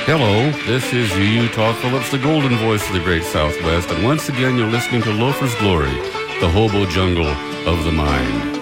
Hello, this is Utah Phillips, the golden voice of the great Southwest, and once again you're listening to Loafer's Glory, the hobo jungle of the mind.